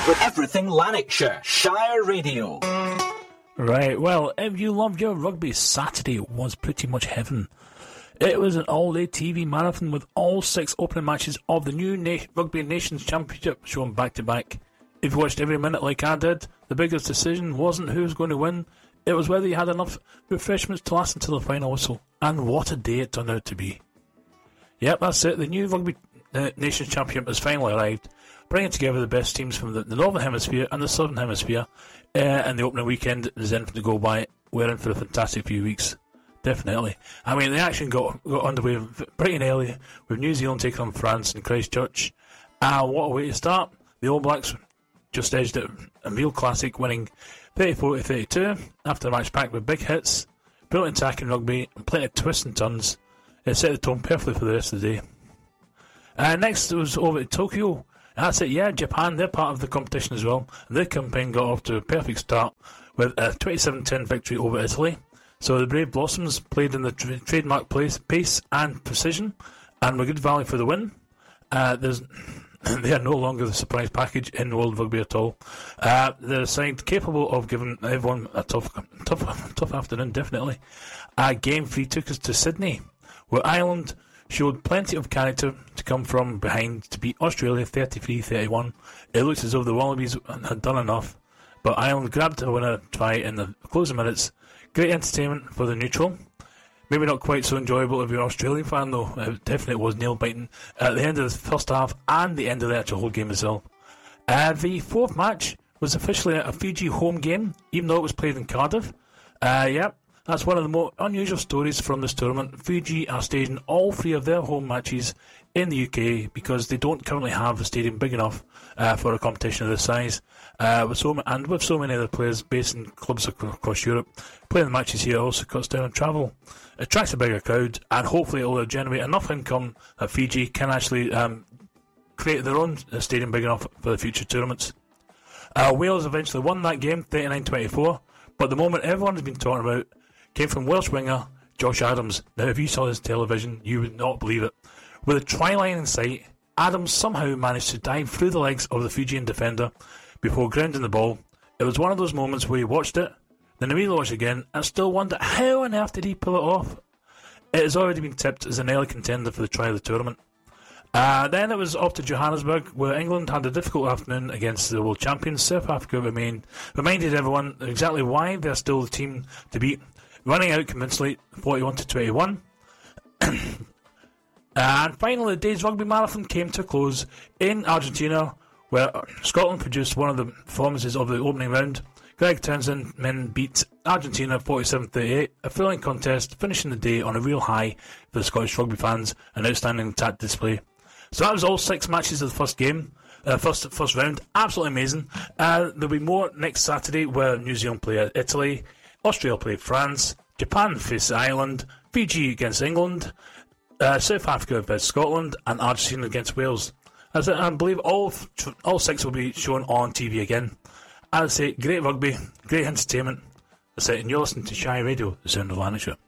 with everything Lanarkshire, Shire Radio. Right, well, if you loved your rugby, Saturday was pretty much heaven. It was an all-day TV marathon with all 6 opening matches of the new Rugby Nations Championship shown back-to-back. If you watched every minute like I did, the biggest decision wasn't who was going to win, it was whether you had enough refreshments to last until the final whistle. And what a day it turned out to be. Yep, that's it, the new Rugby Nations Championship has finally arrived, bringing together the best teams from the Northern Hemisphere and the Southern Hemisphere, and the opening weekend is anything to go by. We're in for a fantastic few weeks. Definitely. I mean, the action got underway pretty early with New Zealand taking on France in Christchurch. What a way to start. The All Blacks just edged it, a real classic, winning 34-32 after a match packed with big hits, brilliant attacking rugby, and plenty of twists and turns. It set the tone perfectly for the rest of the day. Next, it was over to Tokyo. That's it, yeah, Japan, they're part of the competition as well. And their campaign got off to a perfect start with a 27-10 victory over Italy. So the Brave Blossoms played in the trademark pace and precision, and were good value for the win. They are no longer the surprise package in world rugby at all. They're a side capable of giving everyone a tough afternoon, definitely. Game 3 took us to Sydney, where Ireland showed plenty of character to come from behind to beat Australia 33-31. It looked as though the Wallabies had done enough, but Ireland grabbed a winner try in the closing minutes. Great entertainment for the neutral. Maybe not quite so enjoyable if you're an Australian fan, though. It definitely was nail-biting at the end of the first half and the end of the actual whole game itself. The fourth match was officially a Fiji home game, even though it was played in Cardiff. That's one of the more unusual stories from this tournament. Fiji are staging all 3 of their home matches in the UK because they don't currently have a stadium big enough for a competition of this size. With so many other players based in clubs across Europe, playing the matches here also cuts down on travel. It attracts a bigger crowd, and hopefully it will generate enough income that Fiji can actually create their own stadium big enough for the future tournaments. Wales eventually won that game 39-24, but the moment everyone has been talking about came from Welsh winger Josh Adams. Now, if you saw his television, you would not believe it. With a try line in sight, Adams somehow managed to dive through the legs of the Fijian defender before grounding the ball. It was one of those moments where you watched it, then you watched again, and still wonder how on earth did he pull it off. It has already been tipped as an early contender for the try of the tournament. Then it was off to Johannesburg, where England had a difficult afternoon against the world champions. South Africa reminded everyone exactly why they're still the team to beat, running out convincingly 41-21. And finally, the day's rugby marathon came to a close in Argentina, where Scotland produced one of the performances of the opening round. Greg Townsend men beat Argentina 47-38, a thrilling contest, finishing the day on a real high for the Scottish rugby fans, an outstanding tactic display. So that was all 6 matches of the first game, first round. Absolutely amazing. There'll be more next Saturday, where New Zealand play Italy, Australia play France, Japan face Ireland, Fiji against England, South Africa against Scotland, and Argentina against Wales. As I believe all 6 will be shown on TV again. I'd say great rugby, great entertainment. That's it, and you're listening to Shire Radio, the sound of Lanarkshire.